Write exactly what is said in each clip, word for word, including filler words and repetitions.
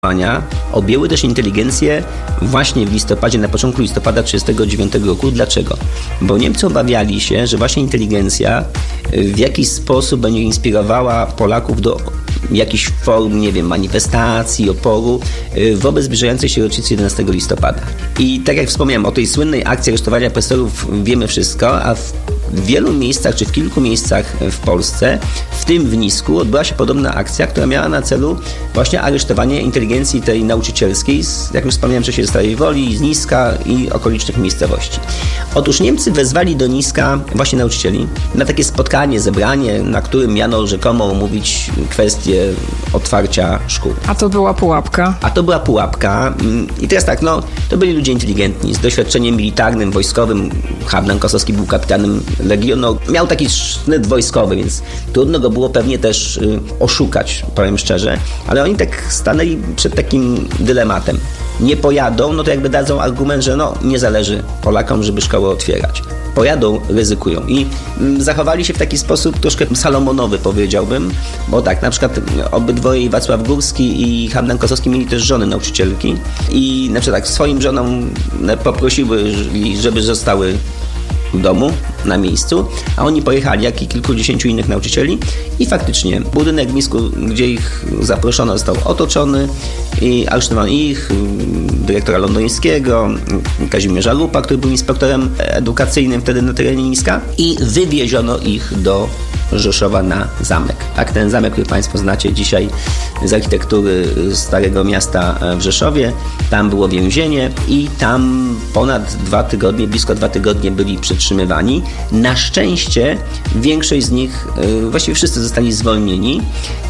objęły też inteligencję właśnie w listopadzie, na początku listopada tysiąc dziewięćset trzydziestego dziewiątego roku. Dlaczego? Bo Niemcy obawiali się, że właśnie inteligencja w jakiś sposób będzie inspirowała Polaków do jakichś form, nie wiem, manifestacji, oporu wobec zbliżającej się rocznicy jedenastego listopada. I tak jak wspomniałem, o tej słynnej akcji aresztowania profesorów wiemy wszystko, a w wielu miejscach, czy w kilku miejscach w Polsce, w tym w Nisku, odbyła się podobna akcja, która miała na celu właśnie aresztowanie inteligencji tej nauczycielskiej, z, jak już wspomniałem wcześniej, z Starej Woli, z Niska i okolicznych miejscowości. Otóż Niemcy wezwali do Niska właśnie nauczycieli na takie spotkanie, zebranie, na którym miano rzekomo omówić kwestię otwarcia szkół. A to była pułapka? A to była pułapka. I teraz tak, no, to byli ludzie inteligentni, z doświadczeniem militarnym, wojskowym. Habdan Kosowski był kapitanem Legionu. Miał taki sznyt wojskowy, więc trudno go było pewnie też y, oszukać, powiem szczerze. Ale oni tak stanęli przed takim dylematem. Nie pojadą, no to jakby dadzą argument, że no nie zależy Polakom, żeby szkoły otwierać. Pojadą, ryzykują. I mm, zachowali się w taki sposób troszkę salomonowy, powiedziałbym, bo tak, na przykład obydwoje, Wacław Górski i Habdan Kosowski, mieli też żony nauczycielki i na przykład tak swoim żonom poprosiły, żeby zostały w domu, na miejscu, a oni pojechali, jak i kilkudziesięciu innych nauczycieli i faktycznie budynek w Nisku, gdzie ich zaproszono, został otoczony i aresztowano ich, dyrektora londyńskiego, Kazimierza Lupa, który był inspektorem edukacyjnym wtedy na terenie Niska i wywieziono ich do Rzeszowa na zamek. Tak, ten zamek, który Państwo znacie dzisiaj z architektury Starego Miasta w Rzeszowie, tam było więzienie i tam ponad dwa tygodnie, blisko dwa tygodnie byli przetrzymywani. Na szczęście większość z nich, właściwie wszyscy zostali zwolnieni.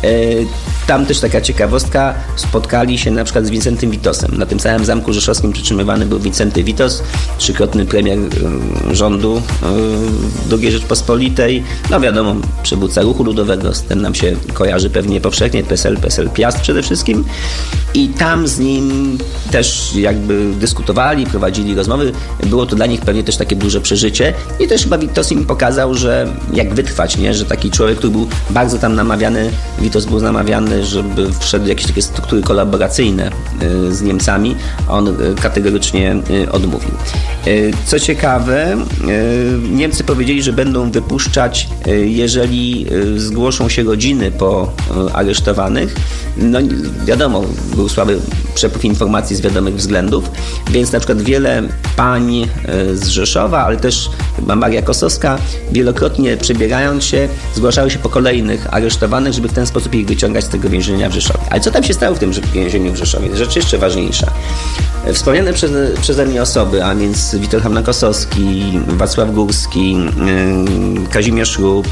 Tam też taka ciekawostka, spotkali się na przykład z Wincentym Witosem. Na tym samym zamku rzeszowskim przetrzymywany był Wincenty Witos, trzykrotny premier rządu drugiej Rzeczpospolitej. No wiadomo, przywódca ruchu ludowego, ten nam się kojarzy pewnie powszechnie, P S L, P S L Piast przede wszystkim. I tam z nim też jakby dyskutowali, prowadzili rozmowy. Było to dla nich pewnie też takie duże przeżycie. I też chyba Witos im pokazał, że jak wytrwać, nie? Że taki człowiek, który był bardzo tam namawiany, Witos był namawiany, żeby wszedł w jakieś takie struktury kolaboracyjne z Niemcami, on kategorycznie odmówił. Co ciekawe, Niemcy powiedzieli, że będą wypuszczać, jeżeli zgłoszą się rodziny po aresztowanych. No wiadomo, był słaby przepływ informacji z wiadomych względów, więc na przykład wiele pań z Rzeszowa, ale też chyba Maria Kosowska, wielokrotnie przebierając się, zgłaszały się po kolejnych aresztowanych, żeby w ten sposób ich wyciągać z tego więzienia w Rzeszowie. Ale co tam się stało w tym więzieniu w Rzeszowie? Rzecz jeszcze ważniejsza. Wspomniane przeze, przeze mnie osoby, a więc Witold Habdan Kosowski, Wacław Górski, yy, Kazimierz Rup,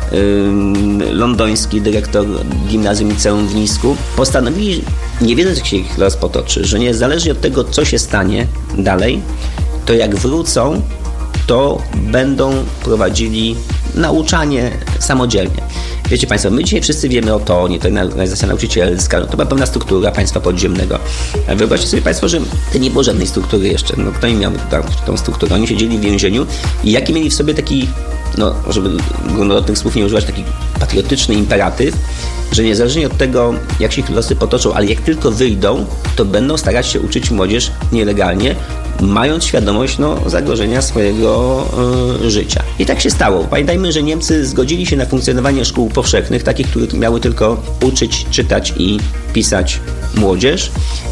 yy, londoński dyrektor Gimnazjum Liceum w Nisku, postanowili, nie wiedząc jak się ich los potoczy, że niezależnie od tego, co się stanie dalej, to jak wrócą, to będą prowadzili nauczanie samodzielnie. Wiecie Państwo, my dzisiaj wszyscy wiemy o TONie, to organizacja nauczycielska, no to była pewna struktura państwa podziemnego. Wyobraźcie sobie Państwo, że to nie było żadnej struktury jeszcze. No, kto im miał tą, tą strukturę? Oni siedzieli w więzieniu i jaki mieli w sobie taki, no żeby górnolotnych słów nie używać, taki patriotyczny imperatyw, że niezależnie od tego, jak się ich losy potoczą, ale jak tylko wyjdą, to będą starać się uczyć młodzież nielegalnie, mając świadomość no, zagrożenia swojego y, życia. I tak się stało. Pamiętajmy, że Niemcy zgodzili się na funkcjonowanie szkół powszechnych, takich, które miały tylko uczyć, czytać i pisać młodzież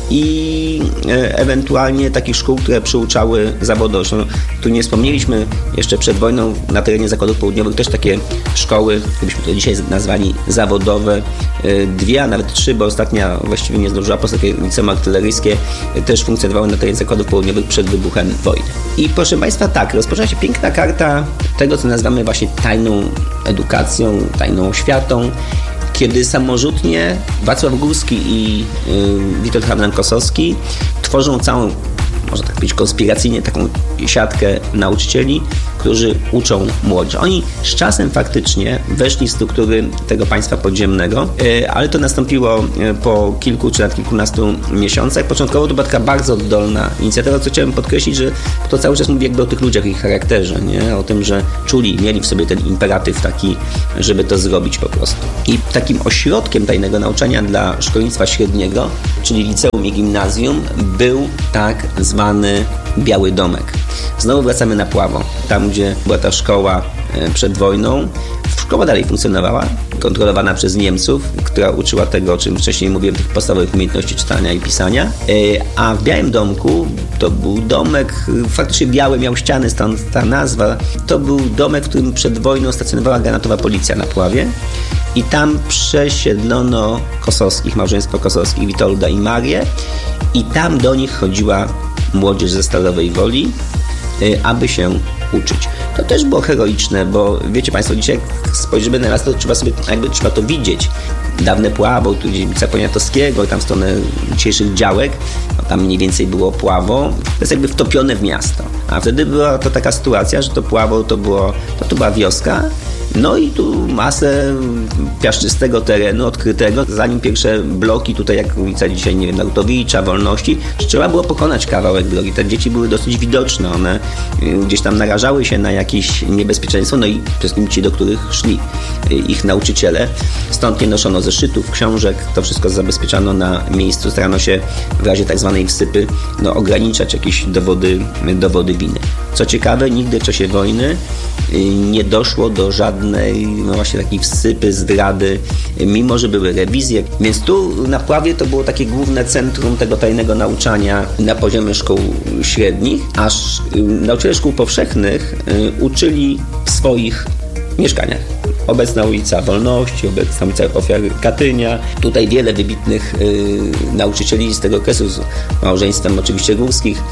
i y, ewentualnie takich szkół, które przyuczały zawodowo. No, tu nie wspomnieliśmy jeszcze przed wojną na terenie zakładów południowych też takie szkoły, gdybyśmy to dzisiaj nazwali zawodowe, y, dwie, a nawet trzy, bo ostatnia właściwie nie zdążyła, po takie liceum artyleryjskie y, też funkcjonowały na terenie zakładów południowych przed wybuchem wojny. I proszę Państwa, tak, rozpoczyna się piękna karta tego, co nazywamy właśnie tajną edukacją, tajną oświatą, kiedy samorzutnie Wacław Górski i y, Witold Habdan Kosowski tworzą całą, można tak powiedzieć, konspiracyjnie taką siatkę nauczycieli, którzy uczą młodzież. Oni z czasem faktycznie weszli w struktury tego państwa podziemnego, ale to nastąpiło po kilku czy nawet kilkunastu miesiącach. Początkowo to była taka bardzo oddolna inicjatywa, co chciałem podkreślić, że to cały czas mówi jakby o tych ludziach, ich charakterze, nie? O tym, że czuli, mieli w sobie ten imperatyw taki, żeby to zrobić po prostu. I takim ośrodkiem tajnego nauczania dla szkolnictwa średniego, czyli liceum i gimnazjum, był tak zwany Biały Domek. Znowu wracamy na Puławo, tam gdzie była ta szkoła przed wojną. Szkoła dalej funkcjonowała, kontrolowana przez Niemców, która uczyła tego, o czym wcześniej mówiłem, tych podstawowych umiejętności czytania i pisania. A w Białym Domku to był domek, faktycznie biały, miał ściany, stąd ta nazwa. To był domek, w którym przed wojną stacjonowała granatowa policja na Puławie. I tam przesiedlono Kosowskich, małżeństwo Kosowskich, Witolda i Marię. I tam do nich chodziła młodzież ze Stalowej Woli, aby się uczyć. To też było heroiczne, bo wiecie Państwo, dzisiaj jak spojrzymy na nas, to trzeba sobie, jakby trzeba to widzieć. Dawne Puławo, tu dzielnica Poniatowskiego, tam w stronę dzisiejszych działek, no tam mniej więcej było Puławo, to jest jakby wtopione w miasto. A wtedy była to taka sytuacja, że to Puławo to, było, to, to była wioska, no i tu masę piaszczystego terenu odkrytego, zanim pierwsze bloki tutaj, jak ulica dzisiaj, nie wiem, Narutowicza, Wolności, trzeba było pokonać kawałek drogi. Te dzieci były dosyć widoczne, one gdzieś tam narażały się na jakieś niebezpieczeństwo, no i przede wszystkim ci, do których szli ich nauczyciele. Stąd nie noszono zeszytów, książek, to wszystko zabezpieczano na miejscu, starano się w razie tak zwanej wsypy no, ograniczać jakieś dowody, dowody winy. Co ciekawe, nigdy w czasie wojny nie doszło do żadnej no właśnie takiej wsypy, zdrady, mimo że były rewizje. Więc tu na Puławie to było takie główne centrum tego tajnego nauczania na poziomie szkół średnich, aż nauczyciele szkół powszechnych uczyli w swoich mieszkaniach. Obecna ulica Wolności, obecna ulica Ofiary Katynia. Tutaj wiele wybitnych y, nauczycieli z tego okresu, z małżeństwem oczywiście Górskich,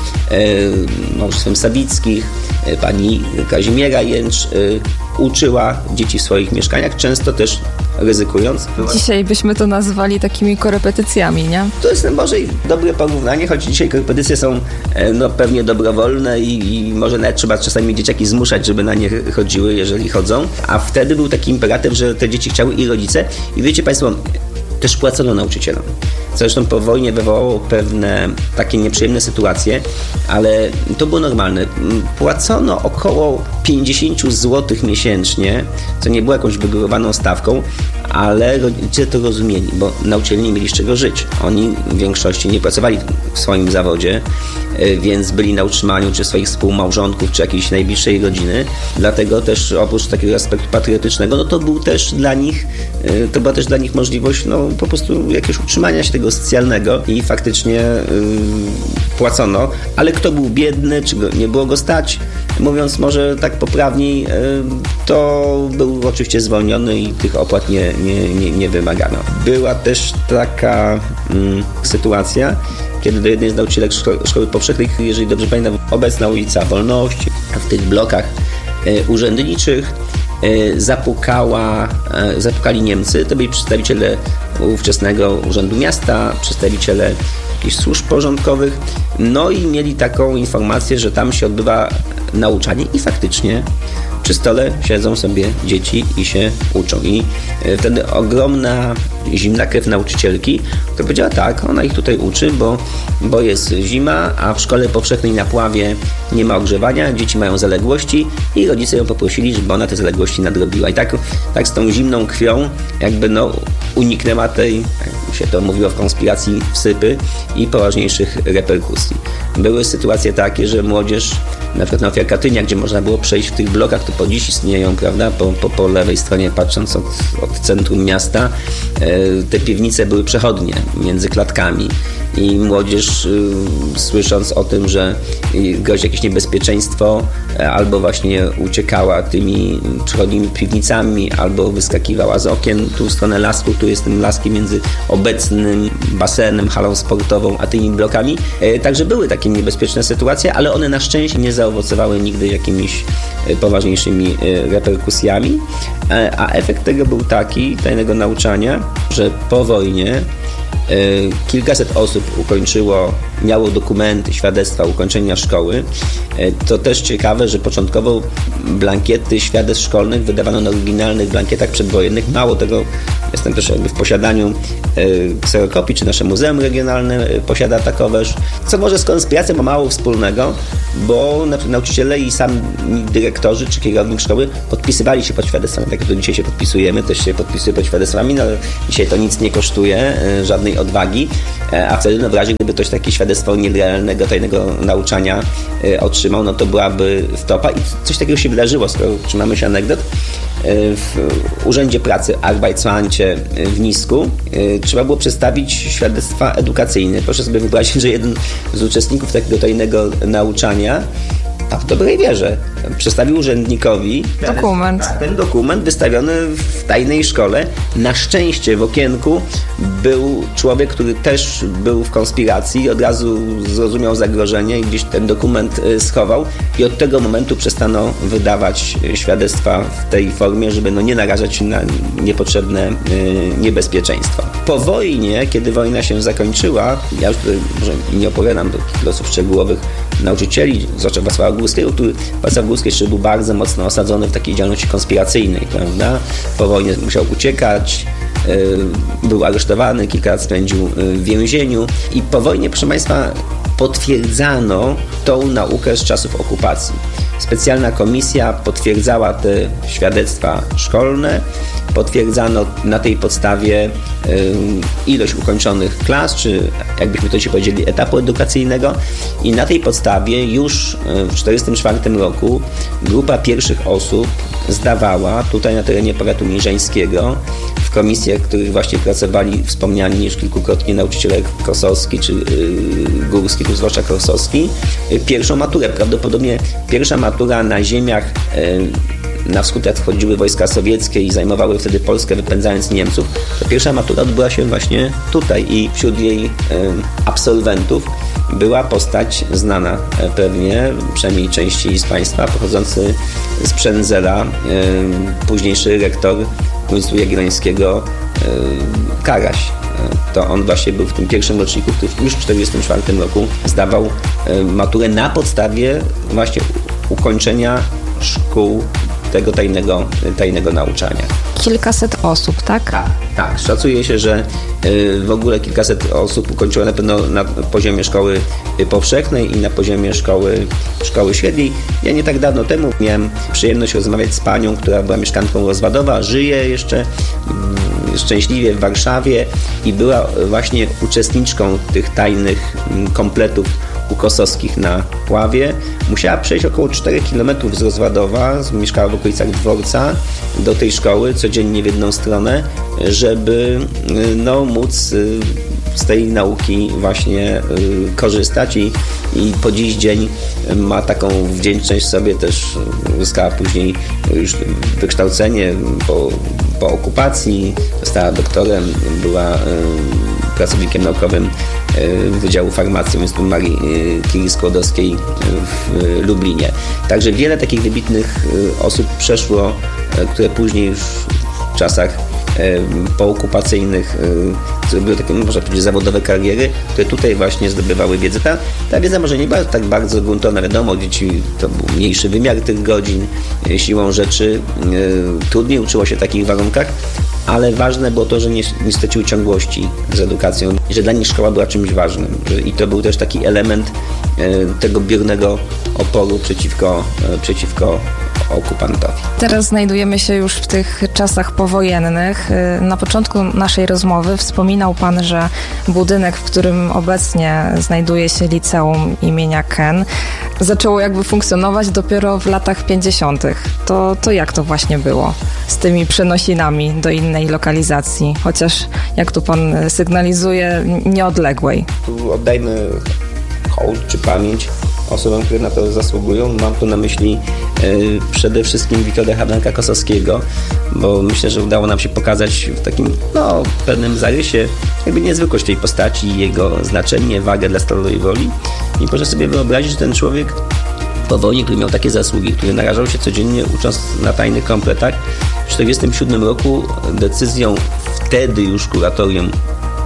y, małżeństwem Sawickich, y, pani Kazimiera Jęcz y, uczyła dzieci w swoich mieszkaniach, często też ryzykując. Dzisiaj byśmy to nazwali takimi korepetycjami, nie? To jest może i dobre porównanie, choć dzisiaj korepetycje są no, pewnie dobrowolne i, i może nawet trzeba czasami dzieciaki zmuszać, żeby na nie chodziły, jeżeli chodzą. A wtedy był taki imperatyw, że te dzieci chciały i rodzice. I wiecie Państwo, też płacono nauczycielom. Zresztą po wojnie wywołało pewne takie nieprzyjemne sytuacje, ale to było normalne. Płacono około pięćdziesiąt złotych miesięcznie, co nie było jakąś wygórowaną stawką, ale rodzice to rozumieli, bo nauczyciele nie mieli z czego żyć. Oni w większości nie pracowali w swoim zawodzie, więc byli na utrzymaniu czy swoich współmałżonków, czy jakiejś najbliższej rodziny. Dlatego też oprócz takiego aspektu patriotycznego, no to był też dla nich, to była też dla nich możliwość no, po prostu jakiegoś utrzymania się tego socjalnego i faktycznie yy, płacono. Ale kto był biedny, czy go, nie było go stać, mówiąc może tak poprawniej, yy, to był oczywiście zwolniony i tych opłat nie, nie, nie, nie wymagano. Była też taka yy, sytuacja, kiedy do jednej z nauczycielek szko- szkoły powszechnych, jeżeli dobrze pamiętam, obecna ulica Wolności, w tych blokach yy, urzędniczych yy, zapukała, yy, zapukali Niemcy. To byli przedstawiciele ówczesnego Urzędu Miasta, przedstawiciele jakichś służb porządkowych, no i mieli taką informację, że tam się odbywa nauczanie i faktycznie przy stole siedzą sobie dzieci i się uczą. I wtedy ogromna, zimna krew nauczycielki, która powiedziała tak, ona ich tutaj uczy, bo, bo jest zima, a w szkole powszechnej na Puławie nie ma ogrzewania, dzieci mają zaległości i rodzice ją poprosili, żeby ona te zaległości nadrobiła. I tak, tak z tą zimną krwią jakby no uniknęła tej, jak się to mówiło w konspiracji, wsypy i poważniejszych reperkusji. Były sytuacje takie, że młodzież, na przykład na Ofiar Katynia, gdzie można było przejść w tych blokach, to po dziś istnieją, prawda, po, po, po lewej stronie, patrząc od, od centrum miasta, te piwnice były przechodnie między klatkami i młodzież słysząc o tym, że grozi jakieś niebezpieczeństwo, albo właśnie uciekała tymi przechodnimi piwnicami, albo wyskakiwała z okien tu w stronę lasku, tu jest tym laskiem między obecnym basenem, halą sportową, a tymi blokami. Także były takie niebezpieczne sytuacje, ale one na szczęście nie zaowocowały nigdy jakimiś poważniejszymi reperkusjami, a efekt tego był taki, tajnego nauczania, że po wojnie Kilkaset osób ukończyło, miało dokumenty, świadectwa ukończenia szkoły. To też ciekawe, że początkowo blankiety świadectw szkolnych wydawano na oryginalnych blankietach przedwojennych. Mało tego, jestem też jakby w posiadaniu kserokopii, czy nasze Muzeum Regionalne posiada takoweż, co może z konspiracją ma mało wspólnego, bo nauczyciele i sami dyrektorzy czy kierownik szkoły podpisywali się pod świadectwami, tak jak to dzisiaj się podpisujemy, też się podpisuje pod świadectwami, no ale dzisiaj to nic nie kosztuje, żadnej odwagi, a wtedy no w razie gdyby ktoś takie świadectwo nierealnego, tajnego nauczania otrzymał, no to byłaby wtopa i coś takiego się wydarzyło, skoro trzymamy się anegdot. W Urzędzie Pracy Arbeitsamcie w Nisku trzeba było przedstawić świadectwa edukacyjne. Proszę sobie wyobrazić, że jeden z uczestników takiego tajnego nauczania, a w dobrej wierze, przedstawił urzędnikowi dokument. Ten dokument wystawiony w tajnej szkole. Na szczęście w okienku był człowiek, który też był w konspiracji, od razu zrozumiał zagrożenie i gdzieś ten dokument schował i od tego momentu przestano wydawać świadectwa w tej formie, żeby no nie narażać się na niepotrzebne niebezpieczeństwa. Po wojnie, kiedy wojna się zakończyła, ja już tutaj może nie opowiadam do losów szczegółowych nauczycieli, zwłaszcza Wacława Górskiego, który Wacław Górski jeszcze był bardzo mocno osadzony w takiej działalności konspiracyjnej, prawda? Po wojnie musiał uciekać, był aresztowany, kilka lat spędził w więzieniu i po wojnie, proszę Państwa, potwierdzano tą naukę z czasów okupacji. Specjalna komisja potwierdzała te świadectwa szkolne, potwierdzano na tej podstawie y, ilość ukończonych klas, czy jakbyśmy to dzisiaj powiedzieli, etapu edukacyjnego i na tej podstawie już w tysiąc dziewięćset czterdziestym czwartym roku grupa pierwszych osób zdawała tutaj na terenie powiatu mierzeńskiego w komisjach, w których właśnie pracowali wspomniani już kilkukrotnie nauczyciele Kosowski czy yy, Górski, tu zwłaszcza Kosowski, yy, pierwszą maturę. Prawdopodobnie pierwsza matura na ziemiach yy, na wschód, jak wchodziły wojska sowieckie i zajmowały wtedy Polskę, wypędzając Niemców, to pierwsza matura odbyła się właśnie tutaj i wśród jej y, absolwentów była postać znana pewnie, przynajmniej części z Państwa, pochodzący z Przędzela, y, późniejszy rektor Uniwersytetu Jagiellońskiego y, Karaś. To on właśnie był w tym pierwszym roczniku, który już w tysiąc dziewięćset czterdziestym czwartym roku zdawał y, maturę na podstawie właśnie ukończenia szkół tego tajnego, tajnego nauczania. Kilkaset osób, tak? Tak, tak. Szacuje się, że y, w ogóle kilkaset osób ukończyło na pewno na poziomie szkoły powszechnej i na poziomie szkoły, szkoły średniej. Ja nie tak dawno temu miałem przyjemność rozmawiać z panią, która była mieszkanką Rozwadowa, żyje jeszcze y, szczęśliwie w Warszawie i była właśnie uczestniczką tych tajnych y, kompletów u Kosowskich na Ławie. Musiała przejść około czterech kilometrów z Rozwadowa, mieszkała w okolicach dworca, do tej szkoły codziennie w jedną stronę, żeby no, móc z tej nauki właśnie korzystać i, i po dziś dzień ma taką wdzięczność sobie, też uzyskała później już wykształcenie po, po okupacji, została doktorem, była pracownikiem naukowym Wydziału Farmacji Uniwersytetu Marii Curie-Skłodowskiej w Lublinie. Także wiele takich wybitnych osób przeszło, które później już w czasach pookupacyjnych zrobiły takie, można powiedzieć, zawodowe kariery, które tutaj właśnie zdobywały wiedzę. Ta, ta wiedza może nie była tak bardzo gruntowna, wiadomo, dzieci to był mniejszy wymiar tych godzin, siłą rzeczy trudniej uczyło się w takich warunkach, ale ważne było to, że nie, nie straciły ciągłości z edukacją, że dla nich szkoła była czymś ważnym i to był też taki element tego biernego oporu przeciwko, przeciwko okupantowi. Teraz znajdujemy się już w tych czasach powojennych. Na początku naszej rozmowy wspominał Pan, że budynek, w którym obecnie znajduje się liceum imienia Ken, zaczęło jakby funkcjonować dopiero w latach pięćdziesiątych. To, to jak to właśnie było z tymi przenosinami do innej lokalizacji? Chociaż, jak tu Pan sygnalizuje, nieodległej. Tu oddajmy hołd czy pamięć osobom, które na to zasługują. Mam tu na myśli y, przede wszystkim Witolda Habdanka Kosowskiego, bo myślę, że udało nam się pokazać w takim no, pewnym zarysie jakby niezwykłość tej postaci, jego znaczenie, wagę dla Stalowej Woli. I proszę sobie wyobrazić, że ten człowiek po wojnie, który miał takie zasługi, który narażał się codziennie ucząc na tajnych kompletach, w tysiąc dziewięćset czterdziestym siódmym roku decyzją wtedy już kuratorium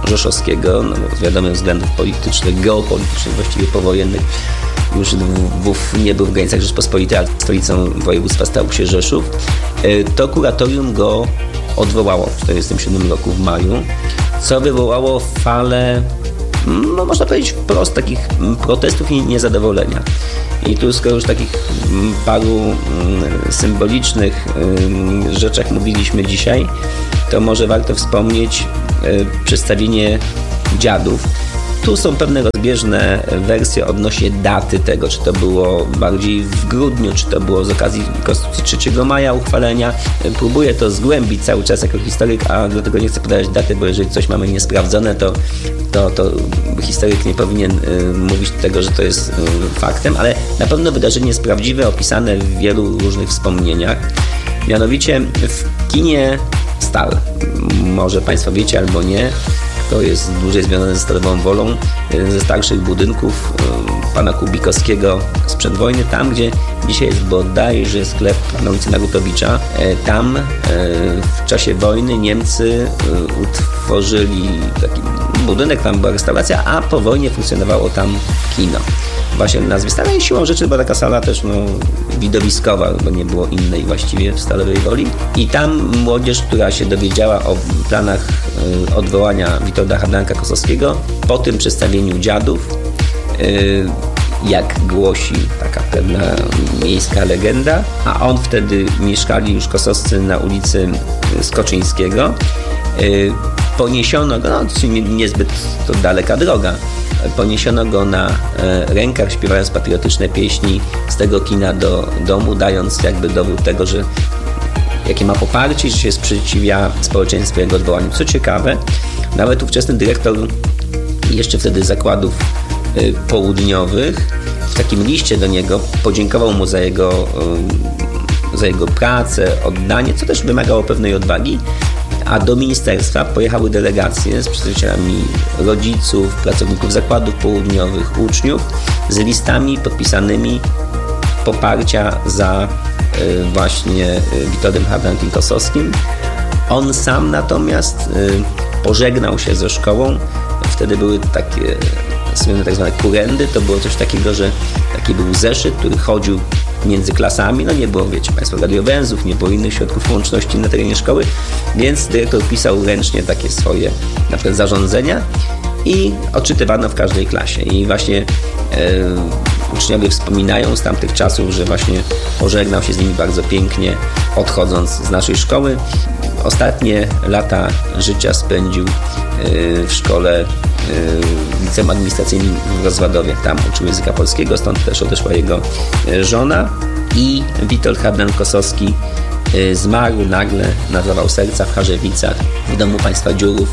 Rzeszowskiego, no bo z wiadomych względów politycznych, geopolitycznych, właściwie powojennych, już W U F nie był w granicach Rzeczpospolitej, a stolicą województwa stał się Rzeszów, to kuratorium go odwołało w tysiąc dziewięćset czterdziestym siódmym roku w maju, co wywołało falę, no można powiedzieć wprost, takich protestów i niezadowolenia. I tu skoro już takich paru symbolicznych rzeczach mówiliśmy dzisiaj, to może warto wspomnieć przedstawienie dziadów. Tu są pewne rozbieżne wersje odnośnie daty tego, czy to było bardziej w grudniu, czy to było z okazji Konstytucji trzeciego maja uchwalenia. Próbuję to zgłębić cały czas jako historyk, a dlatego nie chcę podawać daty, bo jeżeli coś mamy niesprawdzone, to, to, to historyk nie powinien y, mówić tego, że to jest y, faktem, ale na pewno wydarzenie jest prawdziwe, opisane w wielu różnych wspomnieniach. Mianowicie w kinie Stal, może Państwo wiecie albo nie, to jest dłużej związane ze Stalową Wolą, jeden ze starszych budynków pana Kubikowskiego sprzed wojny, tam gdzie dzisiaj jest bodajże sklep na ulicy Narutowicza. Tam w czasie wojny Niemcy utworzyli taki budynek, tam była restauracja, a po wojnie funkcjonowało tam kino. Właśnie nazwie Stalowej, siłą rzeczy była taka sala też no, widowiskowa, bo nie było innej właściwie w Stalowej Woli. I tam młodzież, która się dowiedziała o planach y, odwołania Witolda Habdanka-Kosowskiego, po tym przedstawieniu dziadów, y, jak głosi taka pewna miejska legenda, a on wtedy mieszkali już kosowscy na ulicy Skoczyńskiego, y, poniesiono go, no nie, niezbyt to daleka droga, poniesiono go na rękach, śpiewając patriotyczne pieśni z tego kina do domu, dając jakby dowód tego, że jakie ma poparcie, że się sprzeciwia społeczeństwu jego odwołaniu. Co ciekawe, nawet ówczesny dyrektor jeszcze wtedy zakładów południowych w takim liście do niego podziękował mu za jego, za jego pracę, oddanie, co też wymagało pewnej odwagi. A do ministerstwa pojechały delegacje z przedstawicielami rodziców, pracowników zakładów południowych, uczniów z listami podpisanymi poparcia za y, właśnie Witoldem Habdankiem Kosowskim. On sam natomiast y, pożegnał się ze szkołą. Wtedy były takie słynne tak zwane kurendy. To było coś takiego, że taki był zeszyt, który chodził między klasami, no nie było, wiecie Państwo, radiowęzłów, nie było innych środków łączności na terenie szkoły, więc dyrektor pisał ręcznie takie swoje na przykład zarządzenia i odczytywano w każdej klasie. I właśnie e, uczniowie wspominają z tamtych czasów, że właśnie pożegnał się z nimi bardzo pięknie, odchodząc z naszej szkoły. Ostatnie lata życia spędził e, w szkole w liceum administracyjnym w Rozwadowie. Tam uczył języka polskiego, stąd też odeszła jego żona. I Witold Habdank-Kosowski zmarł nagle na zawał serca w Charzewicach w domu państwa Dziurów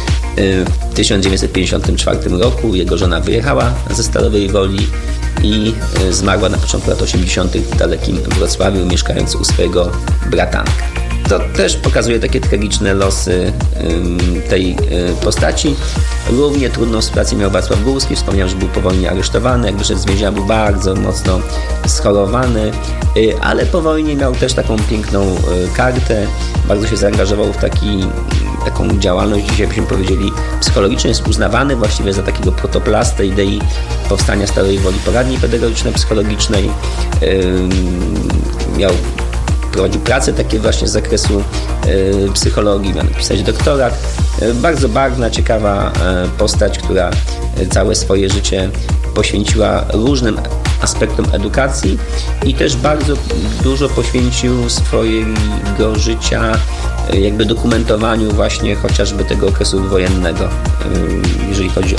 w tysiąc dziewięćset pięćdziesiątym czwartym roku. Jego żona wyjechała ze Stalowej Woli i zmarła na początku lat osiemdziesiątych w dalekim Wrocławiu, mieszkając u swojego bratanka. To też pokazuje takie tragiczne losy ym, tej y, postaci. Równie trudną sytuację miał Wacław Górski. Wspomniałem, że był po wojnie aresztowany. Jak wyszedł z więzienia, był bardzo mocno schorowany, y, ale po wojnie miał też taką piękną y, kartę. Bardzo się zaangażował w taki, taką działalność, dzisiaj byśmy powiedzieli, psychologiczną. Jest uznawany właściwie za takiego protoplastę idei powstania Stalowej Woli poradni pedagogiczno-psychologicznej. Y, miał prowadził pracę takie właśnie z zakresu y, psychologii, miał napisać doktorat. Y, bardzo barwna, ciekawa y, postać, która y, całe swoje życie poświęciła różnym aspektom edukacji i też bardzo dużo poświęcił swojego życia y, jakby dokumentowaniu właśnie chociażby tego okresu wojennego, y, jeżeli chodzi o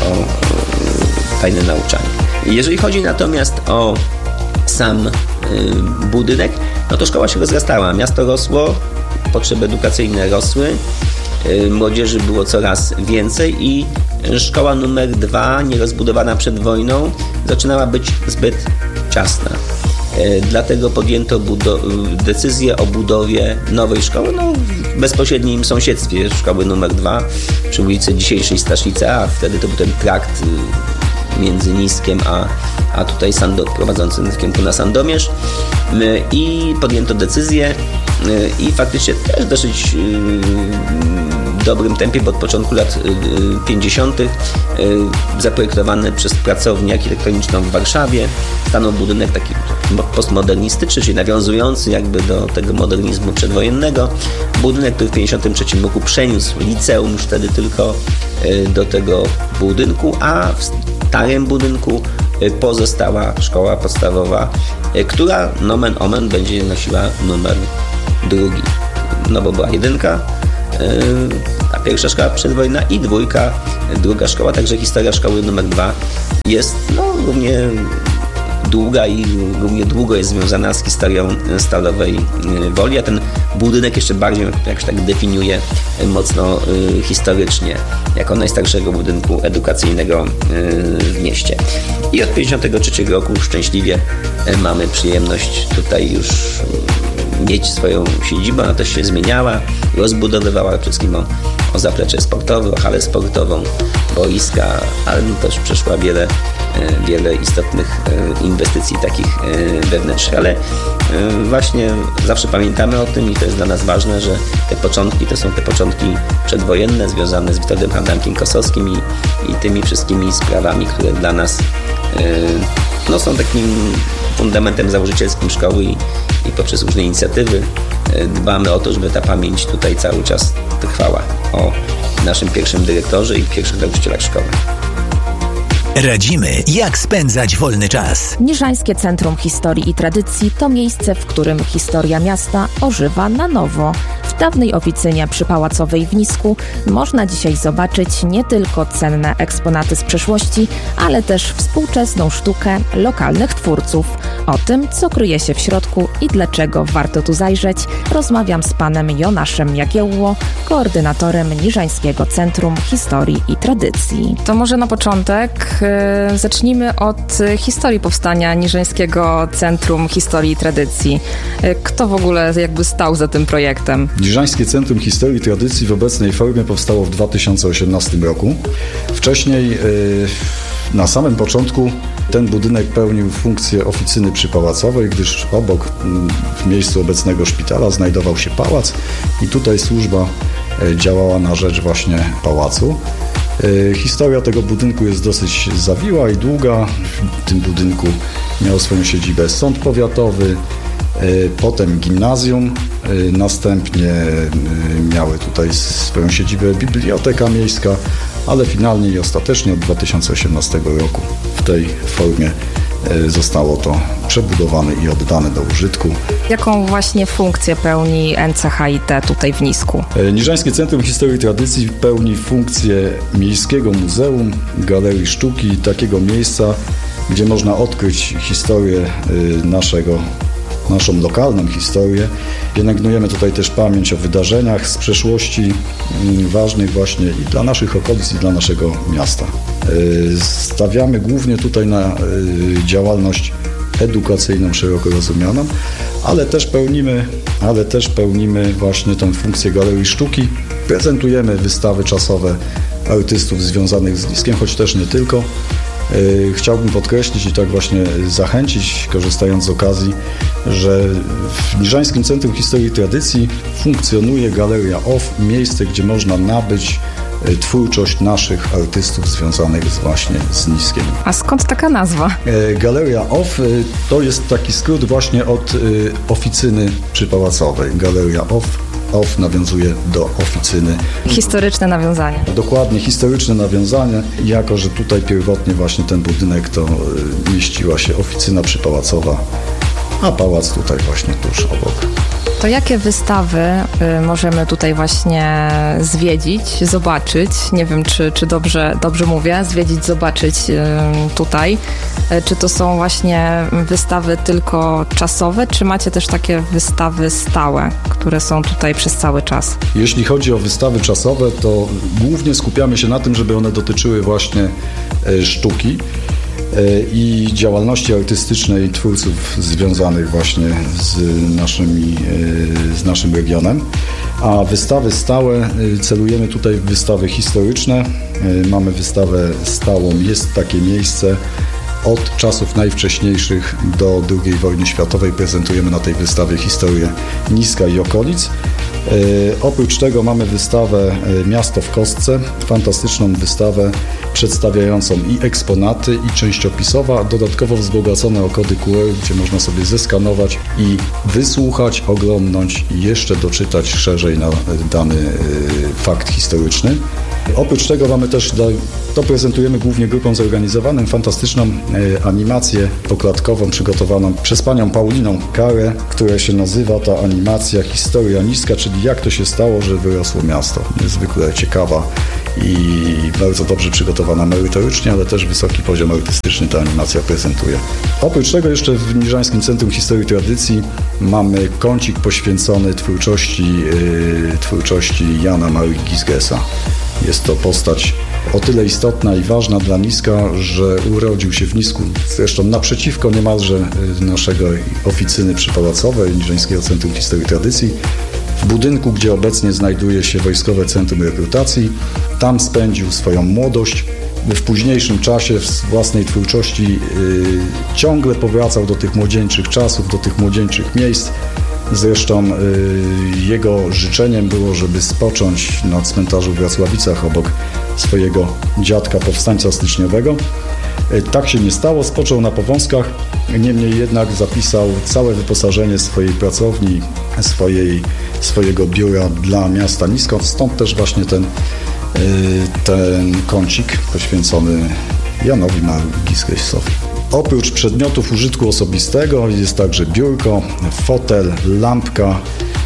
y, tajne nauczanie. Jeżeli chodzi natomiast o sam budynek, no to szkoła się rozrastała, miasto rosło, potrzeby edukacyjne rosły, młodzieży było coraz więcej i szkoła numer dwa, nierozbudowana przed wojną, zaczynała być zbyt ciasna. Dlatego podjęto decyzję o budowie nowej szkoły no, w bezpośrednim sąsiedztwie szkoły numer dwa przy ulicy dzisiejszej Staszica, a wtedy to był ten trakt między Niskiem a, a tutaj Sando, prowadzącym w kierunku na Sandomierz i podjęto decyzję i faktycznie też dosyć dobrym tempie, bo od początku lat pięćdziesiątych zaprojektowany przez pracownię architektoniczną w Warszawie. Stanął budynek taki postmodernistyczny, czyli nawiązujący jakby do tego modernizmu przedwojennego. Budynek, który w pięćdziesiątym trzecim roku przeniósł liceum już wtedy tylko do tego budynku, a w starym budynku pozostała szkoła podstawowa, która nomen omen będzie nosiła numer drugi. No bo była jedynka, ta pierwsza szkoła przedwojenna i dwójka, druga szkoła, także historia szkoły numer dwa jest no, równie długa i równie długo jest związana z historią Stalowej Woli, a ten budynek jeszcze bardziej jakoś tak definiuje mocno y, historycznie, jako najstarszego budynku edukacyjnego y, w mieście. I od pięćdziesiątego trzeciego roku szczęśliwie y, mamy przyjemność tutaj już y, mieć swoją siedzibę. Ona też się zmieniała, rozbudowywała przede wszystkim o, o zaplecze sportowe, o halę sportową, boiska, ale też przeszła wiele wiele istotnych inwestycji takich wewnętrznych, ale właśnie zawsze pamiętamy o tym i to jest dla nas ważne, że te początki to są te początki przedwojenne związane z Witoldem Habdankiem Kosowskim i, i tymi wszystkimi sprawami, które dla nas no, są takim fundamentem założycielskim szkoły i, i poprzez różne inicjatywy dbamy o to, żeby ta pamięć tutaj cały czas trwała o naszym pierwszym dyrektorze i pierwszych nauczycielach szkoły. Radzimy, jak spędzać wolny czas. Niżańskie Centrum Historii i Tradycji to miejsce, w którym historia miasta ożywa na nowo. W dawnej oficynie przy Pałacowej w Nisku można dzisiaj zobaczyć nie tylko cenne eksponaty z przeszłości, ale też współczesną sztukę lokalnych twórców. O tym, co kryje się w środku i dlaczego warto tu zajrzeć, rozmawiam z panem Jonaszem Jagiełło, koordynatorem Niżańskiego Centrum Historii i Tradycji. To może na początek yy, zacznijmy od historii powstania Niżańskiego Centrum Historii i Tradycji. Yy, kto w ogóle jakby stał za tym projektem? Niżańskie Centrum Historii i Tradycji w obecnej formie powstało w dwa tysiące osiemnastym roku. Wcześniej yy, na samym początku ten budynek pełnił funkcję oficyny przypałacowej, gdyż obok w miejscu obecnego szpitala znajdował się pałac i tutaj służba działała na rzecz właśnie pałacu. Historia tego budynku jest dosyć zawiła i długa. W tym budynku miał swoją siedzibę sąd powiatowy, potem gimnazjum, następnie miały tutaj swoją siedzibę biblioteka miejska, ale finalnie i ostatecznie od dwa tysiące osiemnastego roku w tej formie zostało to przebudowane i oddane do użytku. Jaką właśnie funkcję pełni N C H I T tutaj w Nisku? Niżańskie Centrum Historii i Tradycji pełni funkcję miejskiego muzeum, galerii sztuki, takiego miejsca, gdzie można odkryć historię naszego naszą lokalną historię. Pielęgnujemy tutaj też pamięć o wydarzeniach z przeszłości ważnych właśnie i dla naszych okolic, i dla naszego miasta. Stawiamy głównie tutaj na działalność edukacyjną, szeroko rozumianą, ale też pełnimy, ale też pełnimy właśnie tę funkcję galerii sztuki. Prezentujemy wystawy czasowe artystów związanych z Niskiem, choć też nie tylko. Chciałbym podkreślić i tak właśnie zachęcić, korzystając z okazji, że w Niżańskim Centrum Historii i Tradycji funkcjonuje Galeria O F, miejsce, gdzie można nabyć twórczość naszych artystów związanych z właśnie z Niskiem. A skąd taka nazwa? Galeria O F to jest taki skrót właśnie od oficyny przypałacowej. Galeria O F. O F nawiązuje do oficyny. Historyczne nawiązanie. Dokładnie, historyczne nawiązanie. Jako że tutaj pierwotnie właśnie ten budynek to mieściła się oficyna przypałacowa, a pałac tutaj właśnie tuż obok. To jakie wystawy y, możemy tutaj właśnie zwiedzić, zobaczyć? Nie wiem, czy, czy dobrze, dobrze mówię, zwiedzić, zobaczyć y, tutaj. Y, czy to są właśnie wystawy tylko czasowe, czy macie też takie wystawy stałe, które są tutaj przez cały czas? Jeśli chodzi o wystawy czasowe, to głównie skupiamy się na tym, żeby one dotyczyły właśnie y, sztuki i działalności artystycznej twórców związanych właśnie z, naszymi, z naszym regionem. A wystawy stałe, celujemy tutaj w wystawy historyczne. Mamy wystawę stałą Jest takie miejsce. Od czasów najwcześniejszych do drugiej wojny światowej prezentujemy na tej wystawie historię Niska i okolic. Oprócz tego mamy wystawę Miasto w kostce, fantastyczną wystawę przedstawiającą i eksponaty, i część opisowa, dodatkowo wzbogacone o kody Q R, gdzie można sobie zeskanować i wysłuchać, oglądnąć i jeszcze doczytać szerzej na dany fakt historyczny. Oprócz tego mamy też, to prezentujemy głównie grupom zorganizowanym, fantastyczną animację poklatkową przygotowaną przez panią Pauliną Karę, która się nazywa ta animacja Historia Niska, czyli jak to się stało, że wyrosło miasto. Niezwykle ciekawa i bardzo dobrze przygotowana merytorycznie, ale też wysoki poziom artystyczny ta animacja prezentuje. Oprócz tego jeszcze w Niżańskim Centrum Historii i Tradycji mamy kącik poświęcony twórczości, yy, twórczości Jana Marii Gizgesa. Jest to postać o tyle istotna i ważna dla Niska, że urodził się w Nisku, zresztą naprzeciwko niemalże naszego oficyny przypałacowej Niżańskiego Centrum Historii i Tradycji, w budynku, gdzie obecnie znajduje się Wojskowe Centrum Rekrutacji. Tam spędził swoją młodość. W późniejszym czasie z własnej twórczości yy, ciągle powracał do tych młodzieńczych czasów, do tych młodzieńczych miejsc. Zresztą y, jego życzeniem było, żeby spocząć na cmentarzu w Wrocławicach obok swojego dziadka powstańca styczniowego. Y, tak się nie stało, spoczął na Powązkach, niemniej jednak zapisał całe wyposażenie swojej pracowni, swojej, swojego biura dla miasta Nisko. Stąd też właśnie ten, y, ten kącik poświęcony Janowi Marii Gizgesowi. Oprócz przedmiotów użytku osobistego jest także biurko, fotel, lampka,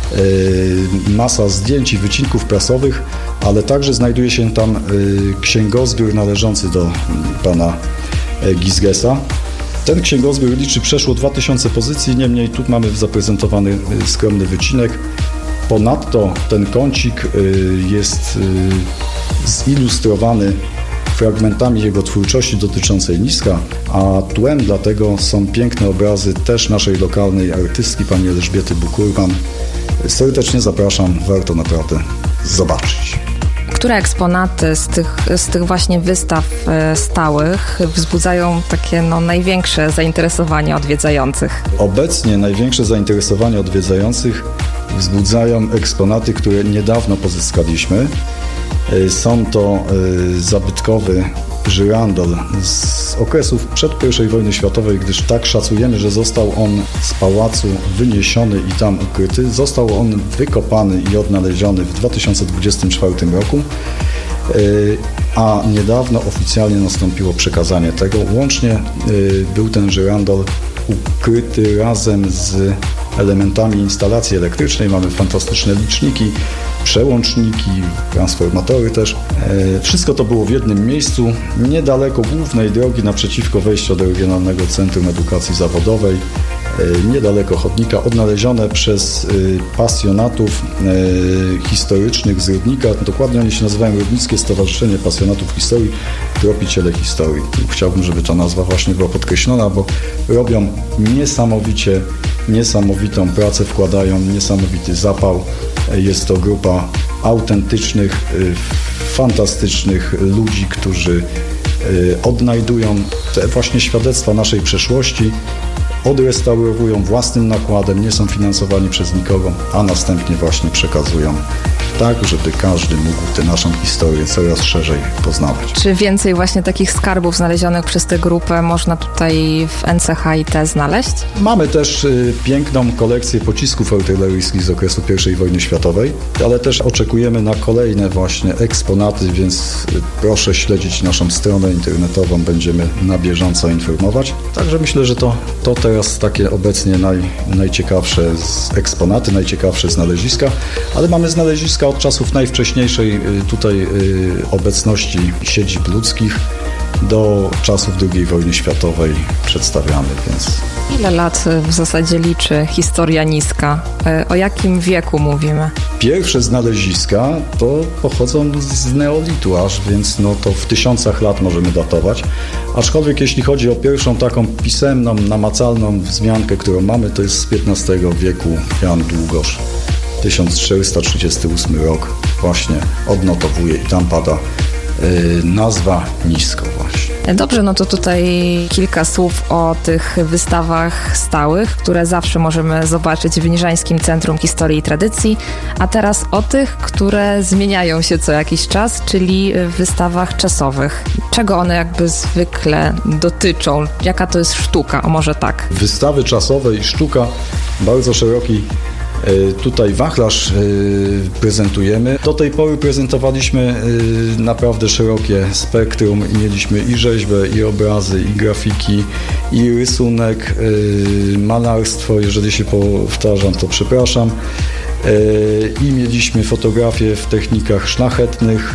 yy, masa zdjęć i wycinków prasowych, ale także znajduje się tam yy, księgozbiór należący do pana Gizgesa. Ten księgozbiór liczy przeszło dwa tysiące pozycji, niemniej tu mamy zaprezentowany yy, skromny wycinek. Ponadto ten kącik yy, jest yy, zilustrowany fragmentami jego twórczości dotyczącej Niska, a tłem dlatego są piękne obrazy też naszej lokalnej artystki, pani Elżbiety Bukurman. Serdecznie zapraszam, warto naprawdę zobaczyć. Które eksponaty z tych, z tych właśnie wystaw stałych wzbudzają takie no, największe zainteresowanie odwiedzających? Obecnie największe zainteresowanie odwiedzających wzbudzają eksponaty, które niedawno pozyskaliśmy. Są to zabytkowy żyrandol z okresów przed pierwszej wojny światowej, gdyż tak szacujemy, że został on z pałacu wyniesiony i tam ukryty. Został on wykopany i odnaleziony w dwa tysiące dwudziestym czwartym roku, a niedawno oficjalnie nastąpiło przekazanie tego. Łącznie był ten żyrandol ukryty razem z elementami instalacji elektrycznej. Mamy fantastyczne liczniki, przełączniki, transformatory też. Wszystko to było w jednym miejscu, niedaleko głównej drogi, naprzeciwko wejścia do Regionalnego Centrum Edukacji Zawodowej, niedaleko chodnika, odnalezione przez pasjonatów historycznych z Rudnika. Dokładnie oni się nazywają Rudnickie Stowarzyszenie Pasjonatów Historii, Tropiciele Historii. Tu chciałbym, żeby ta nazwa właśnie była podkreślona, bo robią niesamowicie, niesamowitą pracę, wkładają niesamowity zapał. Jest to grupa autentycznych, fantastycznych ludzi, którzy odnajdują te właśnie świadectwa naszej przeszłości, odrestaurowują własnym nakładem, nie są finansowani przez nikogo, a następnie właśnie przekazują tak, żeby każdy mógł tę naszą historię coraz szerzej poznawać. Czy więcej właśnie takich skarbów znalezionych przez tę grupę można tutaj w N C H I T znaleźć? Mamy też y, piękną kolekcję pocisków artyleryjskich z okresu pierwszej wojny światowej, ale też oczekujemy na kolejne właśnie eksponaty, więc y, proszę śledzić naszą stronę internetową, będziemy na bieżąco informować. Także myślę, że to, to teraz takie obecnie naj, najciekawsze z eksponaty, najciekawsze znaleziska, ale mamy znaleziska od czasów najwcześniejszej tutaj obecności siedzib ludzkich do czasów drugiej wojny światowej przedstawiamy, więc... Ile lat w zasadzie liczy historia Niska? O jakim wieku mówimy? Pierwsze znaleziska to pochodzą z neolitu aż, więc no to w tysiącach lat możemy datować. Aczkolwiek jeśli chodzi o pierwszą taką pisemną, namacalną wzmiankę, którą mamy, to jest z piętnastego wieku Jan Długosz. tysiąc czterysta trzydziesty ósmy rok właśnie odnotowuje i tam pada y, nazwa Nisko właśnie. Dobrze, no to tutaj kilka słów o tych wystawach stałych, które zawsze możemy zobaczyć w Niżańskim Centrum Historii i Tradycji, a teraz o tych, które zmieniają się co jakiś czas, czyli w wystawach czasowych. Czego one jakby zwykle dotyczą? Jaka to jest sztuka? O może tak. Wystawy czasowe i sztuka, bardzo szeroki tutaj wachlarz prezentujemy. Do tej pory prezentowaliśmy naprawdę szerokie spektrum i mieliśmy i rzeźbę, i obrazy, i grafiki, i rysunek, malarstwo, jeżeli się powtarzam, to przepraszam. I mieliśmy fotografię w technikach szlachetnych.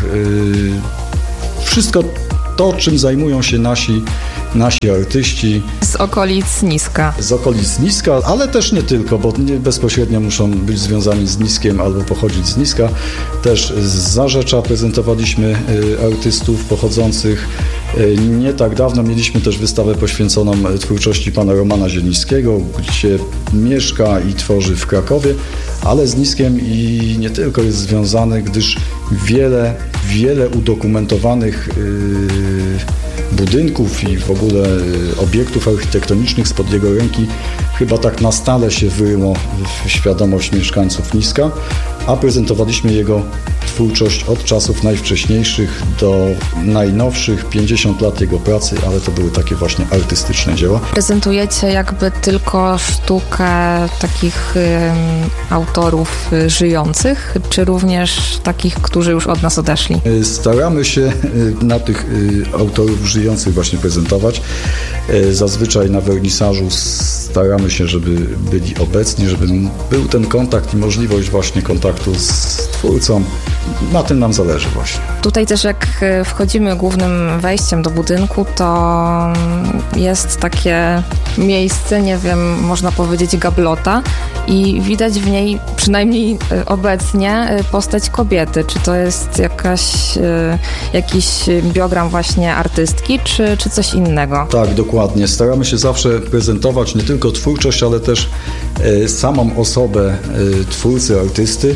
Wszystko to, czym zajmują się nasi nasi artyści. Z okolic Niska. Z okolic Niska, ale też nie tylko, bo nie bezpośrednio muszą być związani z Niskiem albo pochodzić z Niska. Też z Zarzecza prezentowaliśmy artystów pochodzących. Nie tak dawno mieliśmy też wystawę poświęconą twórczości pana Romana Zielińskiego, gdzie mieszka i tworzy w Krakowie, ale z Niskiem i nie tylko jest związany, gdyż wiele, wiele udokumentowanych yy, budynków i w ogóle obiektów architektonicznych spod jego ręki chyba tak na stale się wyryło w świadomość mieszkańców Niska, a prezentowaliśmy jego twórczość od czasów najwcześniejszych do najnowszych, pięćdziesiąt lat jego pracy, ale to były takie właśnie artystyczne dzieła. Prezentujecie jakby tylko sztukę takich y, autorów y, żyjących, czy również takich, którzy już od nas odeszli? Staramy się na tych y, autorów żyjących właśnie prezentować. Y, zazwyczaj na wernisażu staramy się, żeby byli obecni, żeby był ten kontakt i możliwość właśnie kontaktu z twórcą. Na tym nam zależy właśnie. Tutaj też jak wchodzimy głównym wejściem do budynku, to jest takie miejsce, nie wiem, można powiedzieć gablota i widać w niej przynajmniej obecnie postać kobiety. Czy to jest jakaś, jakiś biogram właśnie artystki, czy, czy coś innego? Tak, dokładnie. Staramy się zawsze prezentować nie tylko twórczość, ale też samą osobę twórcy, artysty.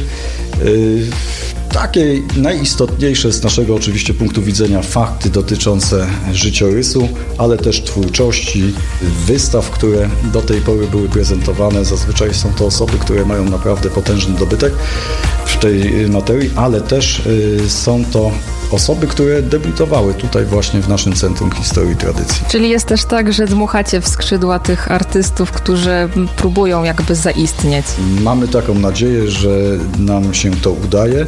Takie najistotniejsze z naszego oczywiście punktu widzenia fakty dotyczące życiorysu, ale też twórczości, wystaw, które do tej pory były prezentowane. Zazwyczaj są to osoby, które mają naprawdę potężny dobytek w tej materii, ale też y, są to osoby, które debiutowały tutaj właśnie w naszym Centrum Historii i Tradycji. Czyli jest też tak, że dmuchacie w skrzydła tych artystów, którzy próbują jakby zaistnieć. Mamy taką nadzieję, że nam się to udaje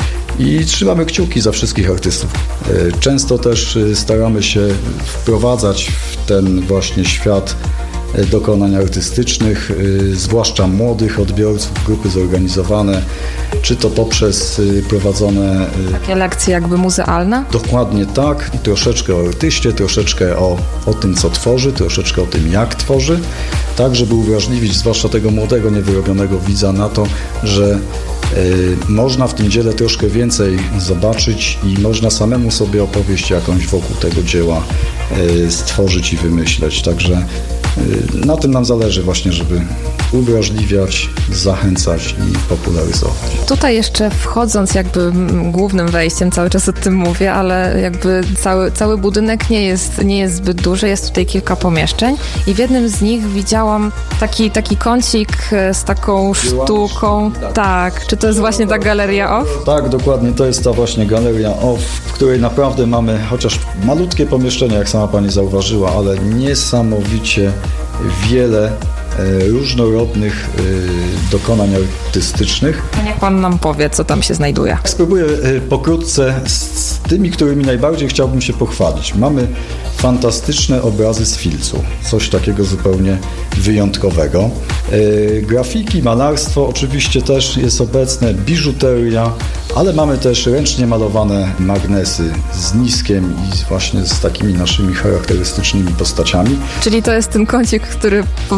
i trzymamy kciuki za wszystkich artystów. Często też staramy się wprowadzać w ten właśnie świat dokonań artystycznych, zwłaszcza młodych odbiorców, grupy zorganizowane, czy to poprzez prowadzone... Takie lekcje jakby muzealne? Dokładnie tak. I troszeczkę o artyście, troszeczkę o, o tym, co tworzy, troszeczkę o tym, jak tworzy, tak żeby uwrażliwić zwłaszcza tego młodego, niewyrobionego widza na to, że y, można w tym dziele troszkę więcej zobaczyć i można samemu sobie opowieść jakąś wokół tego dzieła y, stworzyć i wymyśleć. Także na tym nam zależy właśnie, żeby uwrażliwiać, zachęcać i popularyzować. Tutaj jeszcze wchodząc jakby głównym wejściem, cały czas o tym mówię, ale jakby cały, cały budynek nie jest, nie jest zbyt duży, jest tutaj kilka pomieszczeń i w jednym z nich widziałam taki, taki kącik z taką sztuką. Tak, czy to jest właśnie ta galeria off? Tak, dokładnie, to jest ta właśnie galeria off, w której naprawdę mamy chociaż malutkie pomieszczenie, jak sama pani zauważyła, ale niesamowicie wiele różnorodnych dokonań artystycznych. Niech pan nam powie, co tam się znajduje. Spróbuję pokrótce z tymi, którymi najbardziej chciałbym się pochwalić. Mamy fantastyczne obrazy z filcu, coś takiego zupełnie wyjątkowego. Grafiki, malarstwo oczywiście też jest obecne, biżuteria, ale mamy też ręcznie malowane magnesy z Niskiem i właśnie z takimi naszymi charakterystycznymi postaciami. Czyli to jest ten kącik, który powinniśmy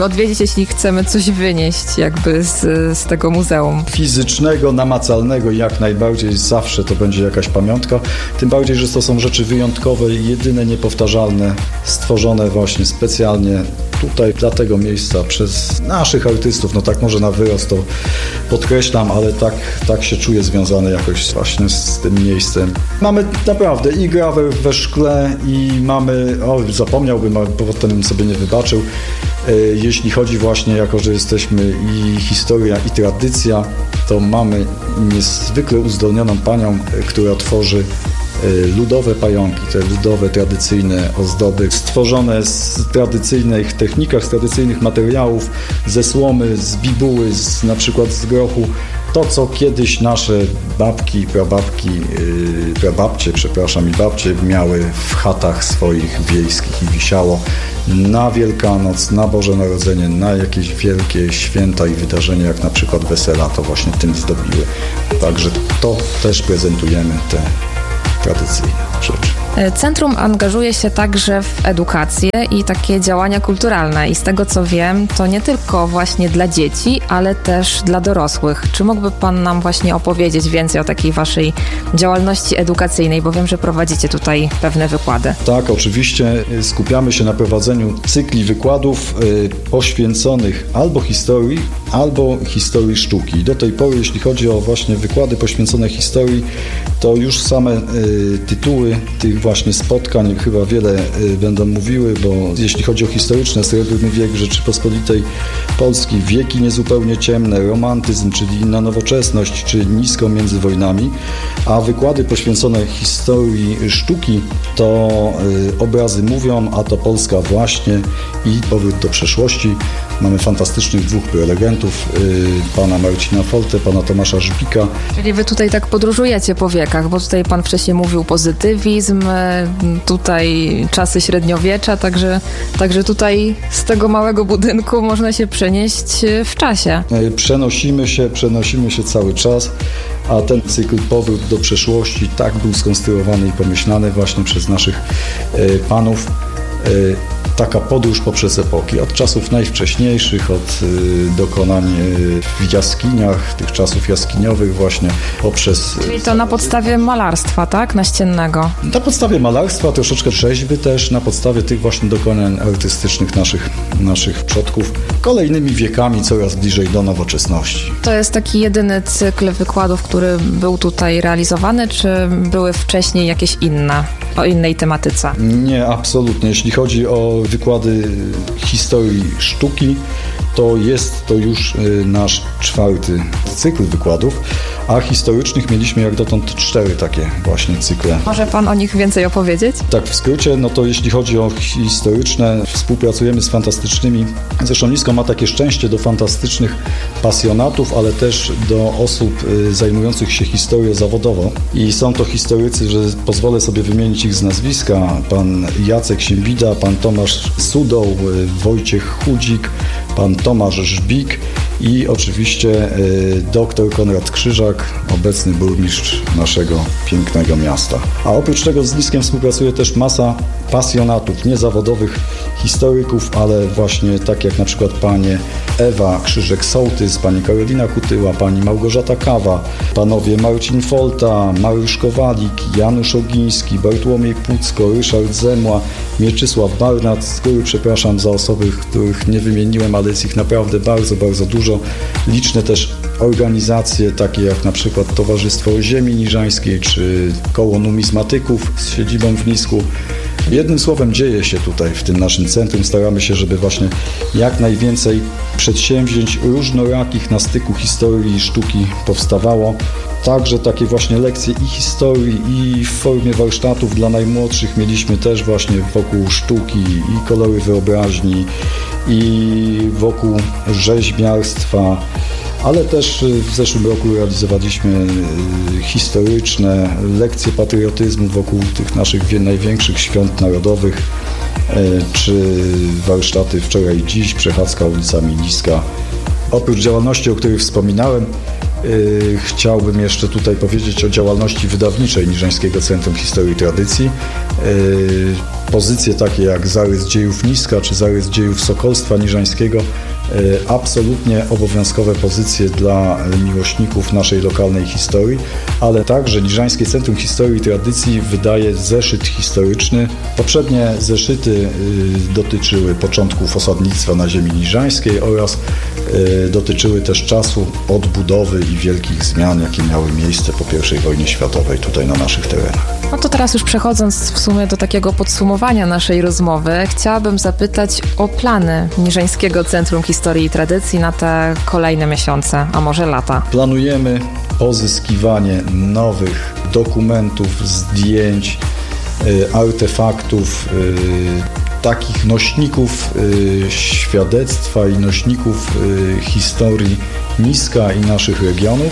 odwiedzić, jeśli chcemy coś wynieść jakby z, z tego muzeum? Fizycznego, namacalnego jak najbardziej, zawsze to będzie jakaś pamiątka. Tym bardziej, że to są rzeczy wyjątkowe i jedyne, niepowtarzalne, stworzone właśnie specjalnie tutaj dla tego miejsca przez naszych artystów. No tak może na wyrost to podkreślam, ale tak, tak się czuję związany jakoś właśnie z tym miejscem. Mamy naprawdę i grawer we szkle i mamy, o zapomniałbym, ale potem sobie nie wybaczył, jeśli chodzi właśnie, jako że jesteśmy i historia, i tradycja, to mamy niezwykle uzdolnioną panią, która tworzy ludowe pająki, te ludowe, tradycyjne ozdoby, stworzone z tradycyjnych technikach, z tradycyjnych materiałów, ze słomy, z bibuły, z, na przykład z grochu. To, co kiedyś nasze babki, prababki, yy, prababcie, przepraszam, i babcie miały w chatach swoich wiejskich i wisiało na Wielkanoc, na Boże Narodzenie, na jakieś wielkie święta i wydarzenia, jak na przykład wesela, to właśnie tym zdobiły. Także to też prezentujemy, te tradycyjne rzeczy. Centrum angażuje się także w edukację i takie działania kulturalne i z tego co wiem, to nie tylko właśnie dla dzieci, ale też dla dorosłych. Czy mógłby Pan nam właśnie opowiedzieć więcej o takiej Waszej działalności edukacyjnej, bo wiem, że prowadzicie tutaj pewne wykłady. Tak, oczywiście skupiamy się na prowadzeniu cykli wykładów y, poświęconych albo historii, albo historii sztuki. Do tej pory, jeśli chodzi o właśnie wykłady poświęcone historii, to już same y, tytuły tych właśnie spotkań chyba wiele y, będą mówiły, bo jeśli chodzi o historyczne, Srebrny wiek Rzeczypospolitej Polskiej, wieki niezupełnie ciemne, romantyzm, czyli inna nowoczesność, czy nisko między wojnami, a wykłady poświęcone historii sztuki to y, obrazy mówią, a to Polska właśnie i powrót do przeszłości. Mamy fantastycznych dwóch prelegentów, y, pana Marcina Foltę, pana Tomasza Żbika. Czyli wy tutaj tak podróżujecie po wiekach, bo tutaj pan wcześniej mówił pozytywizm, tutaj czasy średniowiecza, także, także tutaj z tego małego budynku można się przenieść w czasie. Przenosimy się, przenosimy się cały czas, a ten cykl Powrót do przeszłości tak był skonstruowany i pomyślany właśnie przez naszych y, panów. Y, Taka podróż poprzez epoki, od czasów najwcześniejszych, od y, dokonań y, w jaskiniach, tych czasów jaskiniowych właśnie, poprzez... Czyli to na podstawie malarstwa, tak? Naściennego. Na podstawie malarstwa, troszeczkę rzeźby też, na podstawie tych właśnie dokonań artystycznych naszych, naszych przodków, kolejnymi wiekami coraz bliżej do nowoczesności. To jest taki jedyny cykl wykładów, który był tutaj realizowany, czy były wcześniej jakieś inne, o innej tematyce? Nie, absolutnie. Jeśli chodzi o wykłady historii sztuki, to jest to już nasz czwarty cykl wykładów, a historycznych mieliśmy jak dotąd cztery takie właśnie cykle. Może Pan o nich więcej opowiedzieć? Tak, w skrócie, no to jeśli chodzi o historyczne, współpracujemy z fantastycznymi, zresztą Nisko ma takie szczęście do fantastycznych pasjonatów, ale też do osób zajmujących się historią zawodowo i są to historycy, że pozwolę sobie wymienić ich z nazwiska, pan Jacek Siembida, pan Tomasz Sudoł, Wojciech Chudzik, pan Tomasz Żbik i oczywiście y, doktor Konrad Krzyżak, obecny burmistrz naszego pięknego miasta. A oprócz tego z Niskiem współpracuje też masa pasjonatów, niezawodowych historyków, ale właśnie tak jak na przykład panie Ewa Krzyżek-Sołtys, pani Karolina Kutyła, pani Małgorzata Kawa, panowie Marcin Folta, Mariusz Kowalik, Janusz Ogiński, Bartłomiej Pucko, Ryszard Zemła, Mieczysław Barnat, z góry przepraszam za osoby, których nie wymieniłem, ale jest ich naprawdę bardzo, bardzo dużo. Liczne też organizacje, takie jak na przykład Towarzystwo Ziemi Niżańskiej, czy Koło Numizmatyków z siedzibą w Nisku. Jednym słowem dzieje się tutaj w tym naszym centrum. Staramy się, żeby właśnie jak najwięcej przedsięwzięć różnorakich na styku historii i sztuki powstawało. Także takie właśnie lekcje i historii, i w formie warsztatów dla najmłodszych mieliśmy też właśnie wokół sztuki i kolory wyobraźni i wokół rzeźbiarstwa. Ale też w zeszłym roku realizowaliśmy historyczne lekcje patriotyzmu wokół tych naszych największych świąt narodowych, czy warsztaty Wczoraj i Dziś, przechadzka ulicami Niska. Oprócz działalności, o której wspominałem, chciałbym jeszcze tutaj powiedzieć o działalności wydawniczej Niżańskiego Centrum Historii i Tradycji. pozycje takie jak zarys dziejów Niska czy zarys dziejów Sokolstwa Niżańskiego, absolutnie obowiązkowe pozycje dla miłośników naszej lokalnej historii, ale także Niżańskie Centrum Historii i Tradycji wydaje zeszyt historyczny. Poprzednie zeszyty dotyczyły początków osadnictwa na ziemi niżańskiej oraz dotyczyły też czasu odbudowy i wielkich zmian, jakie miały miejsce po pierwszej wojnie światowej tutaj na naszych terenach. No to teraz już przechodząc w sumie do takiego podsumowania naszej rozmowy, chciałabym zapytać o plany Niżańskiego Centrum Historii i Tradycji na te kolejne miesiące, a może lata. Planujemy pozyskiwanie nowych dokumentów, zdjęć, artefaktów, takich nośników świadectwa i nośników historii Niska i naszych regionów.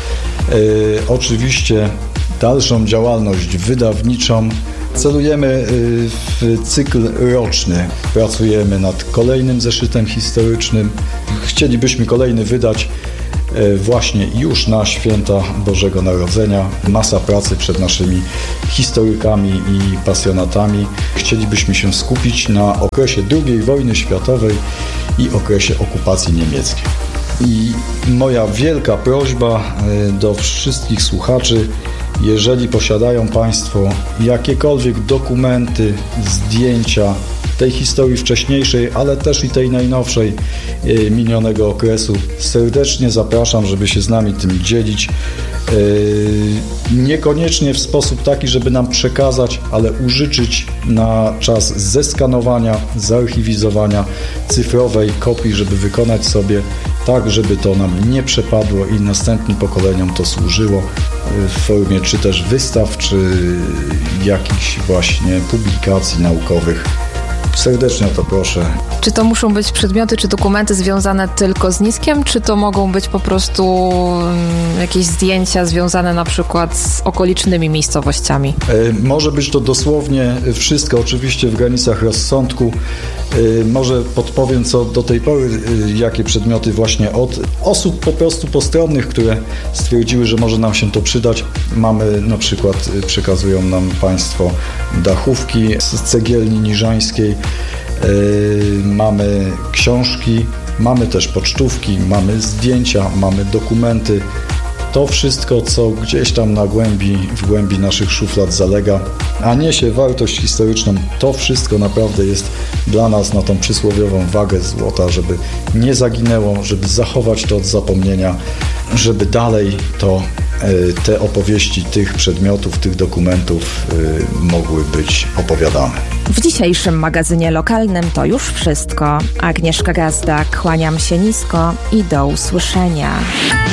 Oczywiście dalszą działalność wydawniczą. Celujemy w cykl roczny. Pracujemy nad kolejnym zeszytem historycznym. Chcielibyśmy kolejny wydać właśnie już na święta Bożego Narodzenia. Masa pracy przed naszymi historykami i pasjonatami. Chcielibyśmy się skupić na okresie drugiej wojny światowej i okresie okupacji niemieckiej. I moja wielka prośba do wszystkich słuchaczy: jeżeli posiadają Państwo jakiekolwiek dokumenty, zdjęcia tej historii wcześniejszej, ale też i tej najnowszej minionego okresu, serdecznie zapraszam, żeby się z nami tym dzielić. Niekoniecznie w sposób taki, żeby nam przekazać, ale użyczyć na czas zeskanowania, zarchiwizowania cyfrowej kopii, żeby wykonać sobie tak, żeby to nam nie przepadło i następnym pokoleniom to służyło w formie czy też wystaw, czy jakichś właśnie publikacji naukowych. Serdecznie o to proszę. Czy to muszą być przedmioty czy dokumenty związane tylko z Niskiem, czy to mogą być po prostu jakieś zdjęcia związane na przykład z okolicznymi miejscowościami? E, może być to dosłownie wszystko, oczywiście w granicach rozsądku. E, może podpowiem, co do tej pory, e, jakie przedmioty właśnie od osób po prostu postronnych, które stwierdziły, że może nam się to przydać. Mamy na przykład, przekazują nam Państwo dachówki z cegielni niżańskiej. Yy, mamy książki, mamy też pocztówki, mamy zdjęcia, mamy dokumenty. To wszystko, co gdzieś tam na głębi, w głębi naszych szuflad zalega, a niesie wartość historyczną, to wszystko naprawdę jest dla nas na tą przysłowiową wagę złota, żeby nie zaginęło, żeby zachować to od zapomnienia, żeby dalej to te opowieści tych przedmiotów, tych dokumentów mogły być opowiadane. W dzisiejszym magazynie lokalnym to już wszystko. Agnieszka Gazda, kłaniam się nisko i do usłyszenia.